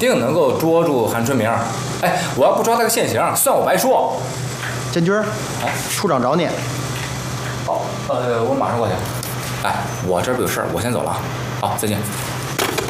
定能够捉住韩春明。哎，我要不抓他个现行，算我白说。 建军，处长找你。 好，我马上过去。哎，我这边有事儿，我先走了啊。好，再见。